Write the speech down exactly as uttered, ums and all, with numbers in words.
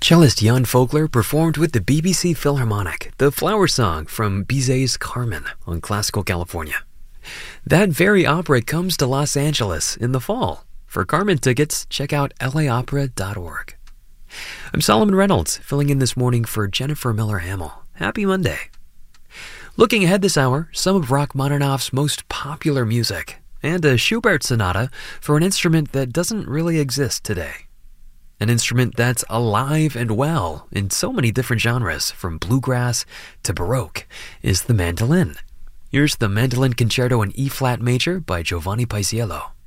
Cellist Jan Vogler performed with the B B C Philharmonic the Flower Song from Bizet's Carmen on Classical California. That very opera comes to Los Angeles in the fall. For Carmen tickets, check out L A opera dot org. I'm Solomon Reynolds, filling in this morning for Jennifer Miller-Hamill. Happy Monday. Looking ahead this hour, some of Rachmaninoff's most popular music, and a Schubert sonata for an instrument that doesn't really exist today. An instrument that's alive and well in so many different genres, from bluegrass to Baroque, is the mandolin. Here's the Mandolin Concerto in E-flat major by Giovanni Paisiello.